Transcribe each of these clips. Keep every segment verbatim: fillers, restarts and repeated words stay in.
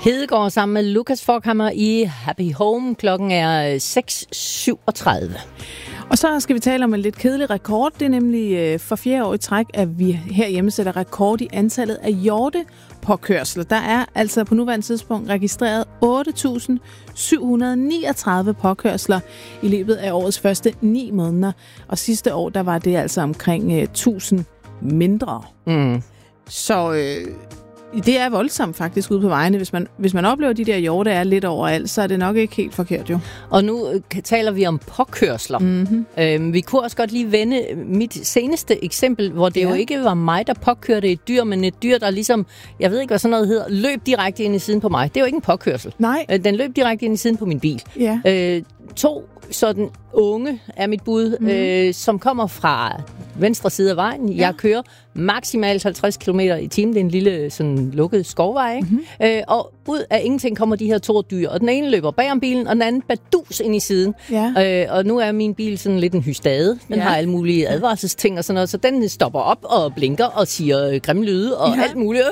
Hedegaard sammen med Lukas Forchhammer i Happy Home. Klokken er seks syvogtredive. Og så skal vi tale om en lidt kedelig rekord. Det er nemlig for fjerde år i træk, at vi herhjemme sætter rekord i antallet af hjortepåkørsler. Der er altså på nuværende tidspunkt registreret otte tusind syv hundrede og niogtredive påkørsler i løbet af årets første ni måneder. Og sidste år, der var det altså omkring tusind mindre. Mm. Så øh, det er voldsomt faktisk ude på vejene. Hvis man, hvis man oplever, de der hjorte er lidt overalt, så er det nok ikke helt forkert jo. Og nu øh, taler vi om påkørsler. Mm-hmm. Øhm, vi kunne også godt lige vende mit seneste eksempel, hvor det ja. jo ikke var mig, der påkørte et dyr, men et dyr, der ligesom, jeg ved ikke, hvad sådan noget hedder, løb direkte ind i siden på mig. Det er jo ikke en påkørsel. Nej. Øh, den løb direkte ind i siden på min bil. Ja. Øh, to sådan unge er mit bud, mm. øh, som kommer fra venstre side af vejen. Ja. Jeg kører maksimalt halvtreds kilometer i timen. Det er en lille sådan lukket skovvej, ikke? Mm-hmm. Øh, og ud af ingenting kommer de her to dyr. Og den ene løber bag om bilen, og den anden badus ind i siden. Ja. Øh, og nu er min bil sådan lidt en hystade. Den ja. har alle mulige advarselsting og sådan noget. Så den stopper op og blinker og siger grimme lyde og ja. alt muligt.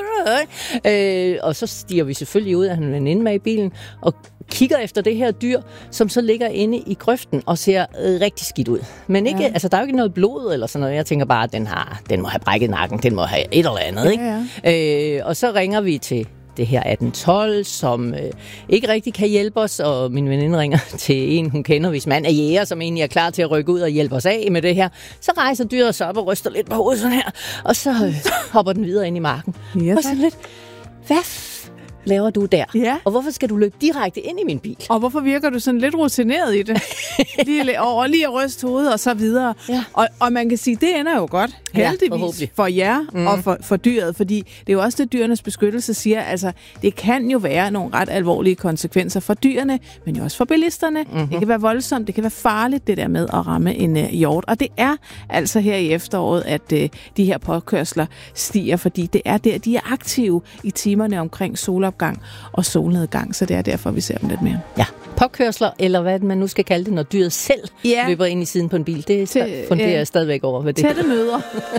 Øh, og så stiger vi selvfølgelig ud af en veninde med i bilen og kigger efter det her dyr, som så ligger inde i grøften og ser rigtig skidt ud. Men ikke, ja. altså, der er jo ikke noget blod eller sådan noget. Jeg tænker bare, at den, har, den må have brækket nakken, den må have et eller andet. Ikke? Ja, ja. Øh, og så ringer vi til det her atten tolv, som øh, ikke rigtig kan hjælpe os, og min veninde ringer til en, hun kender, hvis man er jæger, som egentlig er klar til at rykke ud og hjælpe os af med det her. Så rejser dyret sig op og ryster lidt på hovedet sådan her, og så øh, hopper den videre ind i marken. Ja, og så lidt, hvad laver du der? Ja. Og hvorfor skal du løbe direkte ind i min bil? Og hvorfor virker du sådan lidt rutineret i det? Lige over, lige at ryste hovedet og så videre. Ja. Og, og man kan sige, det ender jo godt. Heldigvis ja, for jer mm. og for, for dyret, fordi det er jo også det, dyrenes beskyttelse siger. Altså, det kan jo være nogle ret alvorlige konsekvenser for dyrene, men jo også for bilisterne. Mm-hmm. Det kan være voldsomt, det kan være farligt, det der med at ramme en uh, hjort. Og det er altså her i efteråret, at uh, de her påkørsler stiger, fordi det er der, de er aktive i timerne omkring solopgang og solnedgang, så det er derfor, vi ser dem lidt mere. Ja, påkørsler, eller hvad man nu skal kalde det, når dyret selv ja. løber ind i siden på en bil. Det Til, funderer ja. jeg stadigvæk over, hvad det Tætte møder.